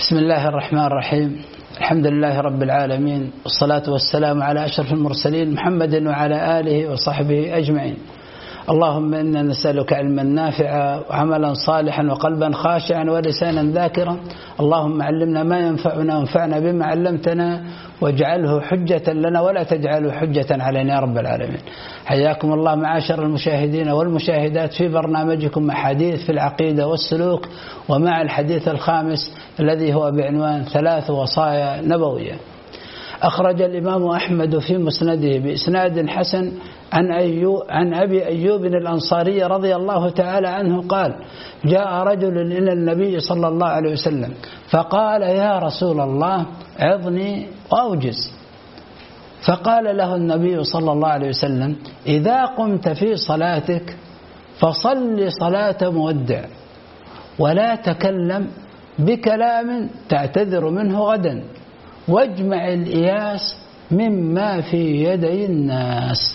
بسم الله الرحمن الرحيم. الحمد لله رب العالمين، والصلاة والسلام على أشرف المرسلين محمد وعلى آله وصحبه أجمعين. اللهم إنا نسألك علما نافعا وعملا صالحا وقلبا خاشعا ولسانا ذاكرا. اللهم علمنا ما ينفعنا وانفعنا بما علمتنا واجعله حجة لنا ولا تجعله حجة علينا يا رب العالمين. حياكم الله معاشر المشاهدين والمشاهدات في برنامجكم أحاديث في العقيدة والسلوك، ومع الحديث الخامس الذي هو بعنوان 3 وصايا نبوية. أخرج الإمام أحمد في مسنده بإسناد حسن عن أبي أيوب الأنصاري رضي الله تعالى عنه قال: جاء رجل إلى النبي صلى الله عليه وسلم فقال: يا رسول الله عظني وأوجز. فقال له النبي صلى الله عليه وسلم: إذا قمت في صلاتك فصل صلاة مودع، ولا تكلم بكلام تعتذر منه غدا، واجمع الإياس مما في يدي الناس.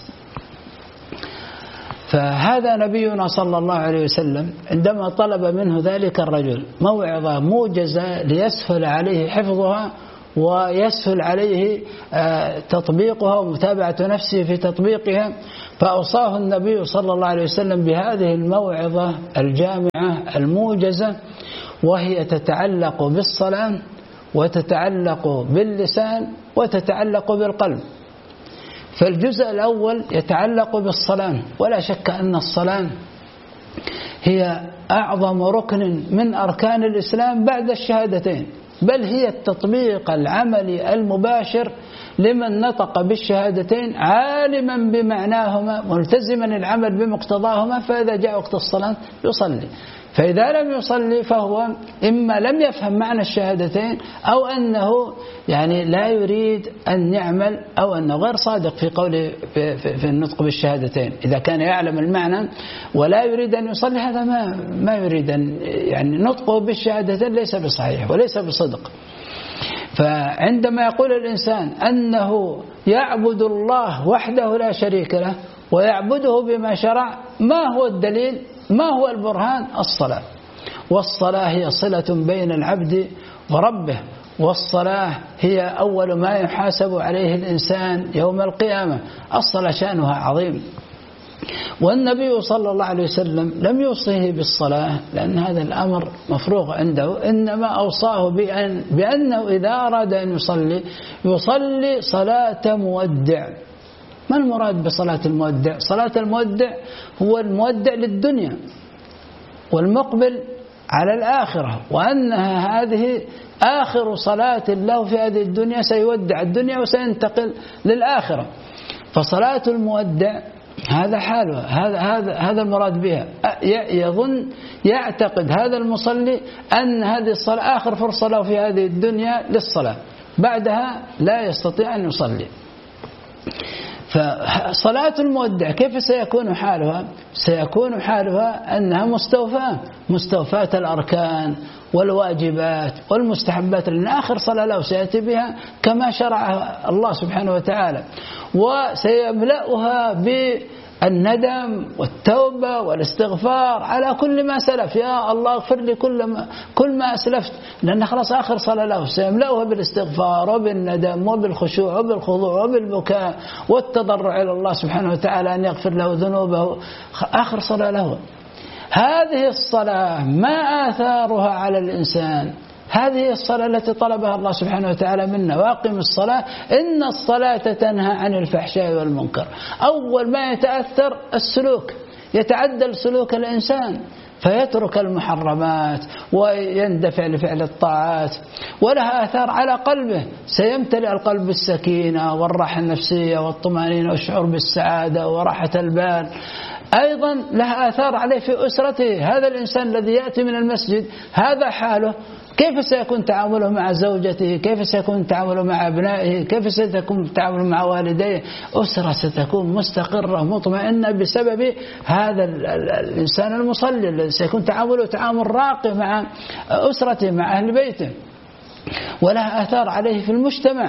فهذا نبينا صلى الله عليه وسلم عندما طلب منه ذلك الرجل موعظة موجزة ليسهل عليه حفظها ويسهل عليه تطبيقها ومتابعة نفسه في تطبيقها، فأوصاه النبي صلى الله عليه وسلم بهذه الموعظة الجامعة الموجزة، وهي تتعلق بالصلاة وتتعلق باللسان وتتعلق بالقلب. فالجزء الأول يتعلق بالصلاة، ولا شك أن الصلاة هي أعظم ركن من أركان الإسلام بعد الشهادتين، بل هي التطبيق العملي المباشر لمن نطق بالشهادتين عالما بمعناهما ملتزما العمل بمقتضاهما، فإذا جاء وقت الصلاة يصلي. فإذا لم يصلي فهو إما لم يفهم معنى الشهادتين، أو أنه لا يريد أن يعمل، أو أنه غير صادق في قوله في النطق بالشهادتين. إذا كان يعلم المعنى ولا يريد أن يصلي، هذا ما يريد أن نطقه بالشهادتين ليس بصحيح وليس بصدق. فعندما يقول الإنسان أنه يعبد الله وحده لا شريك له ويعبده بما شرع، ما هو الدليل؟ ما هو البرهان؟ الصلاة. والصلاة هي صلة بين العبد وربه، والصلاة هي أول ما يحاسب عليه الإنسان يوم القيامة. الصلاة شأنها عظيم، والنبي صلى الله عليه وسلم لم يوصيه بالصلاة لأن هذا الأمر مفروغ عنده، إنما أوصاه بأنه إذا أراد أن يصلي صلاة مودع. ما المراد بصلاة المودع؟ صلاة المودع هو المودع للدنيا والمقبل على الآخرة، وأنها هذه آخر صلاة له في هذه الدنيا، سيودع الدنيا وسينتقل للآخرة. فصلاة المودع هذا حاله، هذا المراد بها. يعتقد هذا المصلي أن هذه الصلاة آخر فرصة له في هذه الدنيا للصلاة، بعدها لا يستطيع أن يصلي. فصلاة المودع كيف سيكون حالها؟ سيكون حالها أنها مستوفاة الأركان والواجبات والمستحبات، لأن آخر صلاة له سيأتي بها كما شرع الله سبحانه وتعالى، وسيملأها بالندم والتوبة والاستغفار على كل ما سلف. يا الله اغفر لي كل ما أسلفت، لأن خلاص آخر صلاة له سيملأها بالاستغفار وبالندم وبالخشوع وبالخضوع وبالبكاء والتضرع إلى الله سبحانه وتعالى أن يغفر له ذنوبه. آخر صلاة له. هذه الصلاة ما آثارها على الإنسان؟ هذه الصلاة التي طلبها الله سبحانه وتعالى منا: واقم الصلاة إن الصلاة تنهى عن الفحشاء والمنكر. أول ما يتأثر السلوك، يتعدل سلوك الإنسان فيترك المحرمات ويندفع لفعل الطاعات، ولها آثار على قلبه، سيمتلئ القلب بالسكينة والراحة النفسية والطمأنينة والشعور بالسعادة وراحة البال. أيضا لها آثار عليه في أسرته. هذا الإنسان الذي يأتي من المسجد هذا حاله، كيف سيكون تعامله مع زوجته؟ كيف سيكون تعامله مع أبنائه؟ كيف سيكون تعامله مع والديه؟ أسرة ستكون مستقرة مطمئنة بسبب هذا الإنسان المصلي الذي سيكون تعامله تعامل راقي مع أسرته مع أهل بيته. ولها آثار عليه في المجتمع،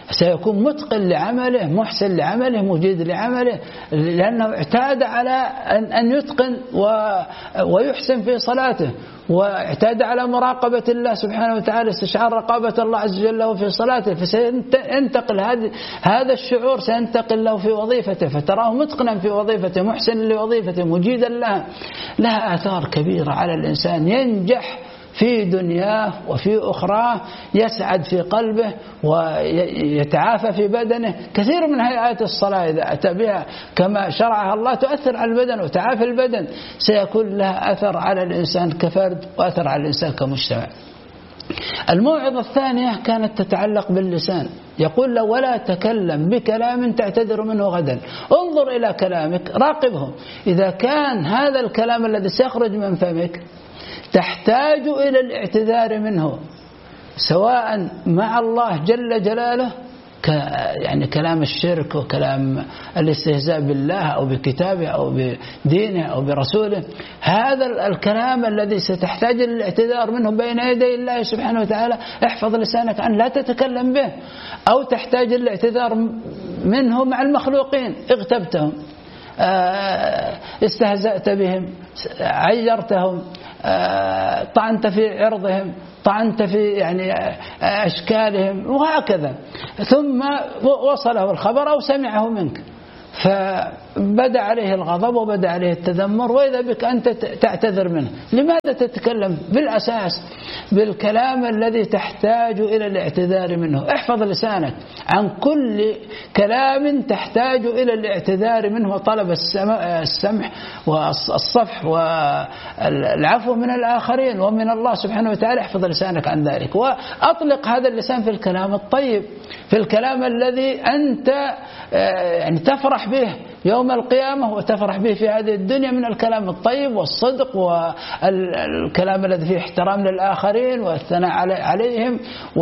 سيكون متقن لعمله، محسن لعمله، مجيد لعمله، لأنه اعتاد على أن يتقن ويحسن في صلاته، واعتاد على مراقبة الله سبحانه وتعالى، استشعار رقابة الله عز وجل له في صلاته، فسينتقل هذا الشعور سينتقل له في وظيفته، فتراه متقنا في وظيفته، محسن لوظيفته، مجيدا لها آثار كبيرة على الإنسان، ينجح في دنياه وفي أخراه، يسعد في قلبه ويتعافى في بدنه. كثير من هيئات الصلاة إذا أتى بها كما شرعها الله تؤثر على البدن وتعافى البدن، سيكون لها أثر على الإنسان كفرد وأثر على الإنسان كمجتمع. الموعظة الثانية كانت تتعلق باللسان، يقول له: ولا تكلم بكلام تعتذر منه غدا. انظر إلى كلامك، راقبه، إذا كان هذا الكلام الذي سيخرج من فمك تحتاج إلى الاعتذار منه، سواء مع الله جل جلاله يعني كلام الشرك وكلام الاستهزاء بالله أو بكتابه أو بدينه أو برسوله، هذا الكلام الذي ستحتاج للاعتذار منه بين يدي الله سبحانه وتعالى، احفظ لسانك أن لا تتكلم به. أو تحتاج الاعتذار منه مع المخلوقين، اغتبتهم، استهزأت بهم، عيرتهم، طعنت في عرضهم، طعنت في يعني أشكالهم وهكذا، ثم وصله الخبر أو سمعه منك، فبدأ عليه الغضب وبدأ عليه التذمر، وإذا بك أنت تعتذر منه. لماذا تتكلم بالأساس بالكلام الذي تحتاج إلى الاعتذار منه؟ احفظ لسانك عن كل كلام تحتاج إلى الاعتذار منه وطلب السمح والصفح والعفو من الآخرين ومن الله سبحانه وتعالى. احفظ لسانك عن ذلك، وأطلق هذا اللسان في الكلام الطيب، في الكلام الذي أنت يعني تفرح به يوم القيامة وتفرح به في هذه الدنيا، من الكلام الطيب والصدق والكلام الذي فيه احترام للآخرين والثناء عليهم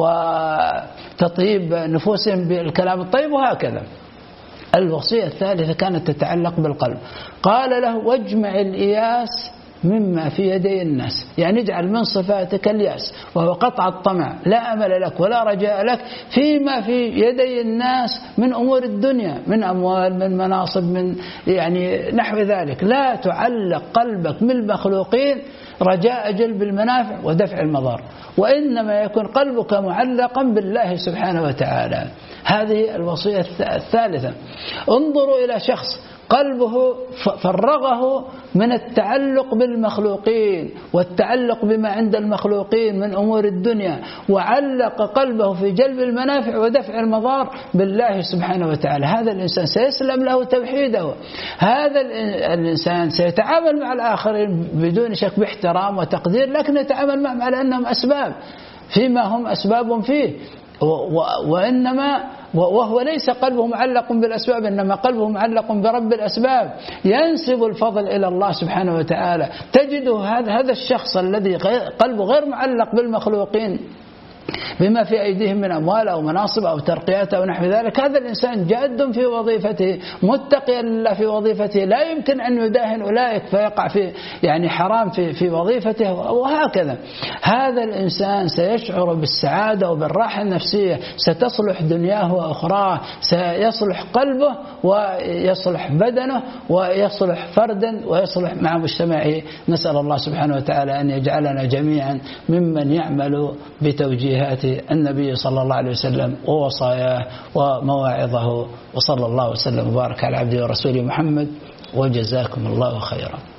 وتطيب نفوسهم بالكلام الطيب وهكذا. الوصية الثالثة كانت تتعلق بالقلب، قال له: واجمع الإياس مما في يدي الناس، يعني اجعل من صفاتك الياس، وهو قطع الطمع، لا أمل لك ولا رجاء لك فيما في يدي الناس من أمور الدنيا، من أموال، من مناصب، من يعني نحو ذلك. لا تعلق قلبك من المخلوقين رجاء جلب المنافع ودفع المضار، وإنما يكون قلبك معلقا بالله سبحانه وتعالى. هذه الوصية الثالثة. انظروا إلى شخص قلبه فرغه من التعلق بالمخلوقين والتعلق بما عند المخلوقين من أمور الدنيا، وعلق قلبه في جلب المنافع ودفع المضار بالله سبحانه وتعالى. هذا الإنسان سيسلم له توحيده، هذا الإنسان سيتعامل مع الآخرين بدون شك باحترام وتقدير، لكن يتعامل معهم على أنهم أسباب فيما هم أسباب فيه، وإنما وهو ليس قلبه معلق بالأسباب، إنما قلبه معلق برب الأسباب، ينسب الفضل إلى الله سبحانه وتعالى. تجده هذا الشخص الذي قلبه غير معلق بالمخلوقين بما في أيديهم من أموال أو مناصب أو ترقيات أو نحو ذلك، هذا الإنسان جاد في وظيفته، متقيا لله في وظيفته، لا يمكن أن يداهن أولئك فيقع في يعني حرام في وظيفته وهكذا. هذا الإنسان سيشعر بالسعادة وبالراحة النفسية، ستصلح دنياه وأخراه، سيصلح قلبه ويصلح بدنه ويصلح فردا ويصلح مع مجتمعه. نسأل الله سبحانه وتعالى أن يجعلنا جميعا ممن يعمل بتوجيه النبي صلى الله عليه وسلم ووصاياه ومواعظه، وصلى الله وسلم وبارك على عبده ورسوله محمد، وجزاكم الله خيرا.